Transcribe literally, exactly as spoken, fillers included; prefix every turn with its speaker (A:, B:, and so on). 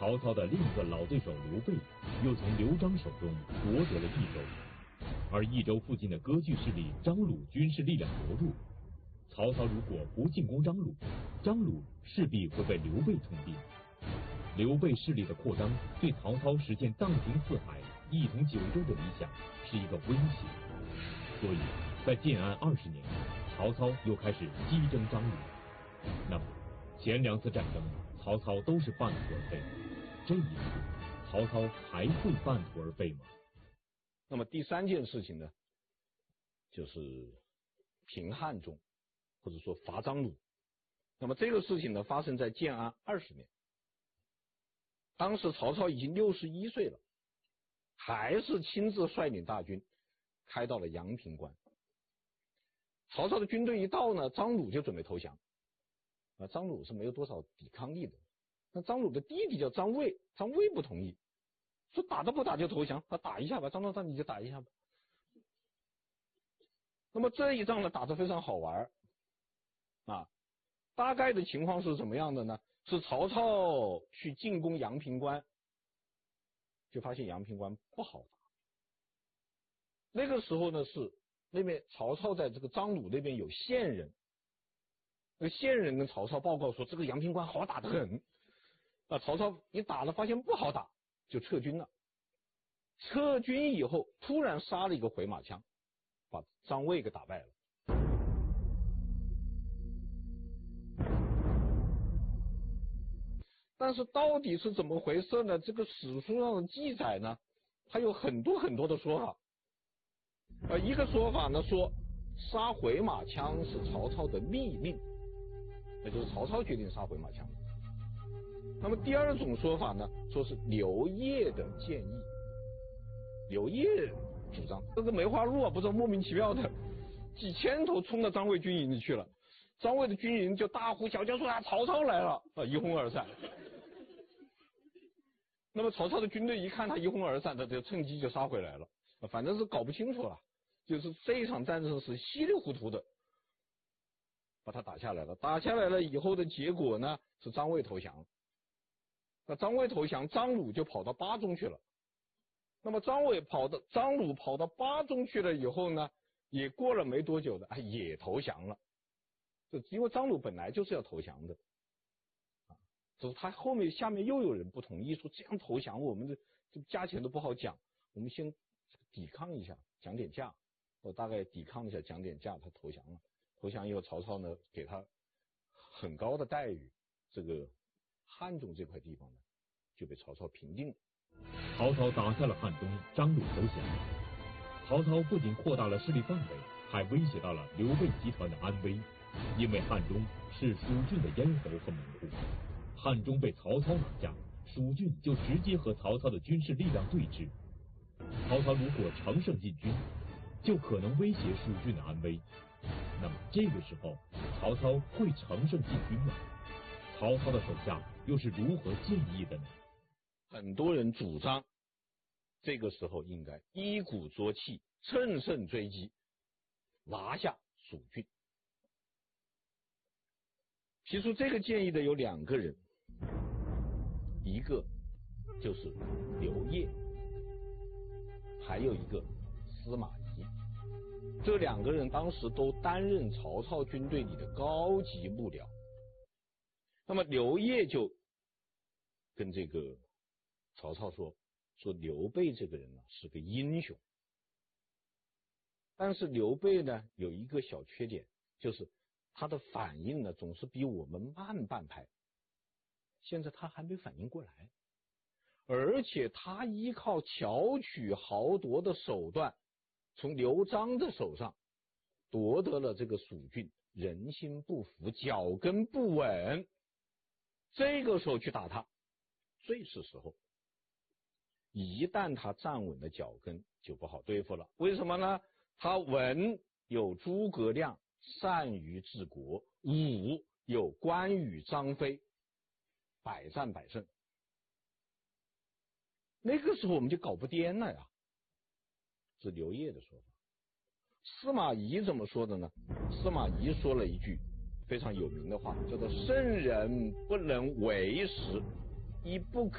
A: 曹操的另一个老对手刘备又从刘璋手中夺得了益州，而益州附近的割据势力张鲁军事力量薄弱，曹操如果不进攻张鲁，张鲁势必会被刘备吞并。刘备势力的扩张对曹操实现荡平四海、一统九州的理想是一个威胁，所以在建安二十年，曹操又开始击征张鲁。那么前两次战争，曹操都是半途而废，这一次曹操还会半途而废吗？
B: 那么第三件事情呢，就是平汉中，或者说伐张鲁。那么这个事情呢，发生在建安二十年。当时曹操已经六十一岁了，还是亲自率领大军开到了阳平关。曹操的军队一到呢，张鲁就准备投降。啊，张鲁是没有多少抵抗力的。那张鲁的弟弟叫张卫，张卫不同意，说打都不打就投降，他打一下吧，张老大你就打一下吧。那么这一仗呢，打得非常好玩啊。大概的情况是怎么样的呢？是曹操去进攻阳平关，就发现阳平关不好打。那个时候呢，是那边曹操在这个张鲁那边有线人，那个线人跟曹操报告说这个阳平关好打得很。啊，曹操一打了发现不好打，就撤军了。撤军以后，突然杀了一个回马枪，把张卫给打败了。但是到底是怎么回事呢？这个史书上的记载呢，它有很多很多的说法。呃，一个说法呢说杀回马枪是曹操的密令，也就是曹操决定杀回马枪。那么第二种说法呢，说是刘烨的建议，刘烨主张这个梅花鹿啊，不知道莫名其妙的几千头冲到张卫军营里去了，张卫的军营就大呼小叫说啊曹操来了啊，一哄而散。那么曹操的军队一看他一哄而散，他就趁机就杀回来了，反正是搞不清楚了，就是这一场战争是稀里糊涂的把他打下来了。打下来了以后的结果呢，是张卫投降。那张卫投降，张鲁就跑到巴中去了。那么张卫跑到张鲁跑到巴中去了以后呢，也过了没多久的，也投降了。就因为张鲁本来就是要投降的。就是他后面下面又有人不同意，说这样投降我们的这价钱都不好讲，我们先抵抗一下，讲点价。我大概抵抗一下，讲点价，他投降了。投降以后，曹操呢给他很高的待遇，这个汉中这块地方呢就被曹操平定了。
A: 曹操打下了汉中，张鲁投降。曹操不仅扩大了势力范围，还威胁到了刘备集团的安危，因为汉中是蜀郡的咽喉和门户。汉中被曹操拿下，蜀郡就直接和曹操的军事力量对峙。曹操如果乘胜进军，就可能威胁蜀郡的安危。那么这个时候，曹操会乘胜进军吗？曹操的手下又是如何建议的呢？
B: 很多人主张，这个时候应该一鼓作气，乘胜追击，拿下蜀郡。提出这个建议的有两个人。一个就是刘烨，还有一个司马懿。这两个人当时都担任曹操军队里的高级幕僚。那么刘烨就跟这个曹操说，说刘备这个人呢是个英雄，但是刘备呢有一个小缺点，就是他的反应呢总是比我们慢半拍。现在他还没反应过来，而且他依靠巧取豪夺的手段，从刘璋的手上夺得了这个蜀郡，人心不服，脚跟不稳，这个时候去打他最是时候。一旦他站稳了脚跟，就不好对付了。为什么呢？他文有诸葛亮善于治国，武有关羽张飞，百战百胜。那个时候我们就搞不掂了呀，是刘烨的说法。司马懿怎么说的呢？司马懿说了一句非常有名的话，叫做圣人不能为时，亦不可